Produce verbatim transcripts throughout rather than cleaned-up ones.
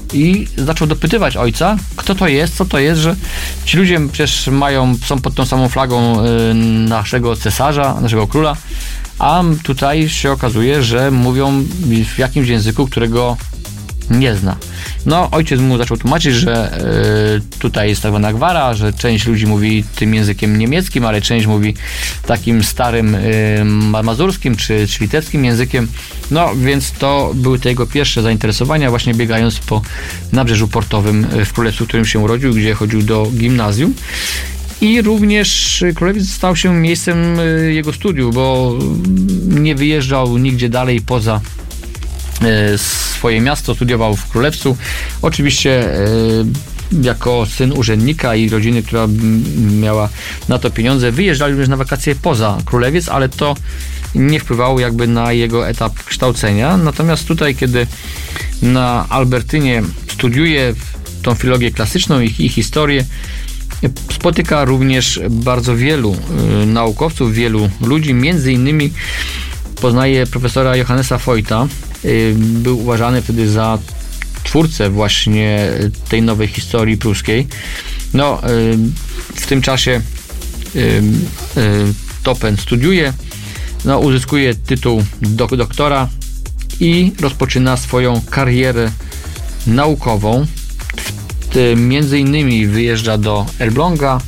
i zaczął dopytywać ojca, kto to jest, co to jest, że ci ludzie przecież mają, są pod tą samą flagą y, naszego cesarza, naszego króla, a tutaj się okazuje, że mówią w jakimś języku, którego nie zna. No, ojciec mu zaczął tłumaczyć, że y, tutaj jest tak zwana gwara, że część ludzi mówi tym językiem niemieckim, ale część mówi takim starym y, mazurskim czy, czy litewskim językiem. No, więc to były te jego pierwsze zainteresowania, właśnie biegając po nabrzeżu portowym w Królewcu, w którym się urodził, gdzie chodził do gimnazjum. I również Królewiec stał się miejscem jego studiów, bo nie wyjeżdżał nigdzie dalej poza swoje miasto, studiował w Królewcu. Oczywiście jako syn urzędnika i rodziny, która miała na to pieniądze, wyjeżdżali również na wakacje poza Królewiec, ale to nie wpływało jakby na jego etap kształcenia. Natomiast tutaj, kiedy na Albertynie studiuje tą filologię klasyczną i, i historię, spotyka również bardzo wielu y, naukowców, wielu ludzi, między innymi poznaje profesora Johannesa Voigta. Y, był uważany wtedy za twórcę właśnie tej nowej historii pruskiej. No, y, w tym czasie y, y, Topen studiuje, no, uzyskuje tytuł dok- doktora i rozpoczyna swoją karierę naukową. Między innymi wyjeżdża do Elbląga,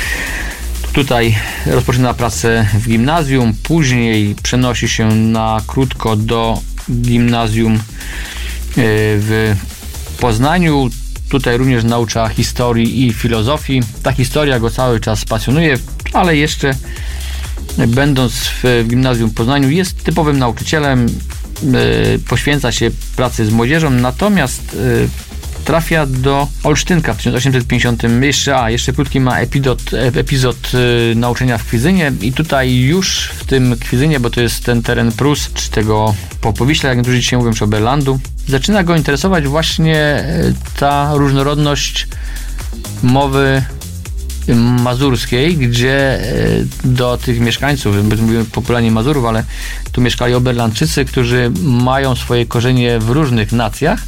tutaj rozpoczyna pracę w gimnazjum, później przenosi się na krótko do gimnazjum w Poznaniu, tutaj również naucza historii i filozofii. Ta historia go cały czas pasjonuje, ale jeszcze będąc w gimnazjum w Poznaniu jest typowym nauczycielem, poświęca się pracy z młodzieżą, natomiast trafia do Olsztynka w tysiąc osiemset pięćdziesiątym. Jeszcze, a, jeszcze krótki ma epizod, epizod y, nauczania w Kwizynie i tutaj już w tym Kwizynie, bo to jest ten teren Prus, czy tego Popowiśla, jak niektórzy dzisiaj mówią, czy Oberlandu, zaczyna go interesować właśnie y, ta różnorodność mowy mazurskiej, gdzie y, do tych mieszkańców, mówimy popularnie Mazurów, ale tu mieszkali Oberlandczycy, którzy mają swoje korzenie w różnych nacjach,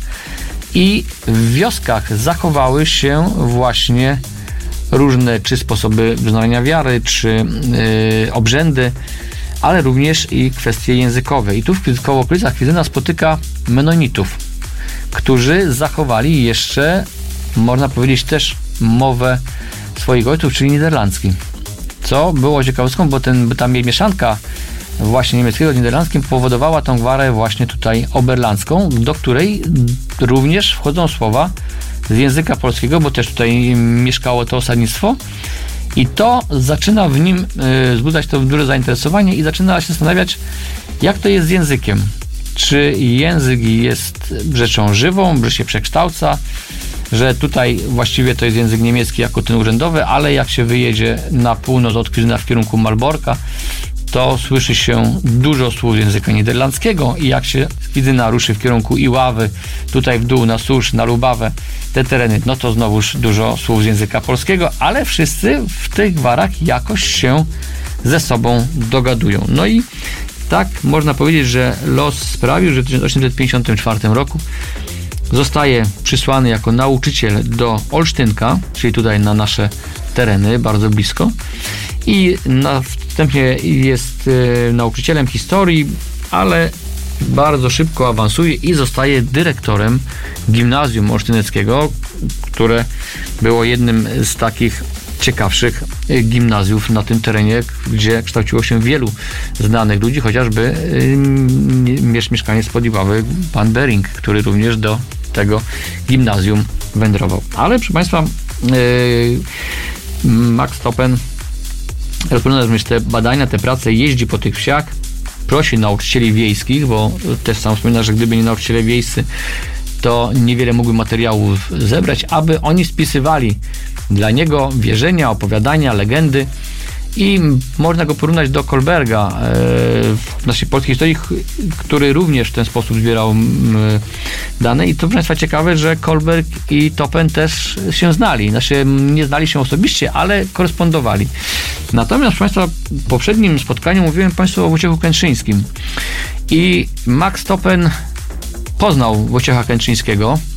i w wioskach zachowały się właśnie różne czy sposoby wyznawania wiary, czy yy, obrzędy, ale również i kwestie językowe. I tu w koło okolicach Kwizyna spotyka menonitów, którzy zachowali jeszcze, można powiedzieć, też mowę swoich ojców, czyli niderlandzki. Co było ciekawostką, bo ten, ta mieszanka właśnie niemieckiego z niderlandzkim powodowała tą gwarę właśnie tutaj oberlandzką, do której również wchodzą słowa z języka polskiego, bo też tutaj mieszkało to osadnictwo i to zaczyna w nim y, wzbudzać to duże zainteresowanie i zaczyna się zastanawiać, jak to jest z językiem. Czy język jest rzeczą żywą, że się przekształca, że tutaj właściwie to jest język niemiecki jako ten urzędowy, ale jak się wyjedzie na północ od Kwizyna w kierunku Malborka, to słyszy się dużo słów języka niderlandzkiego i jak się z Kwizyna ruszy w kierunku Iławy, tutaj w dół na Susz, na Lubawę, te tereny, no to znowuż dużo słów z języka polskiego, ale wszyscy w tych gwarach jakoś się ze sobą dogadują. No i tak można powiedzieć, że los sprawił, że w tysiąc osiemset pięćdziesiątym czwartym roku zostaje przysłany jako nauczyciel do Olsztynka, czyli tutaj na nasze tereny, bardzo blisko, i następnie jest y, nauczycielem historii, ale bardzo szybko awansuje i zostaje dyrektorem gimnazjum olsztyneckiego, które było jednym z takich ciekawszych gimnazjów na tym terenie, gdzie kształciło się wielu znanych ludzi, chociażby y, mieszkaniec spod Iławy, pan Bering, który również do tego gimnazjum wędrował. Ale proszę Państwa, y, Max Topen rozpoczyna również te badania, te prace, jeździ po tych wsiach, prosi nauczycieli wiejskich, bo też sam wspomina, że gdyby nie nauczyciele wiejscy, to niewiele mógłby materiałów zebrać, aby oni spisywali dla niego wierzenia, opowiadania, legendy i można go porównać do Kolberga w naszej polskiej historii, który również w ten sposób zbierał dane i to, proszę Państwa, ciekawe, że Kolberg i Topen też się znali, znaczy nie znali się osobiście, ale korespondowali. Natomiast, proszę Państwa, w poprzednim spotkaniu mówiłem Państwu o Wojciechu Kętrzyńskim i Max Topen poznał Wojciecha Kętrzyńskiego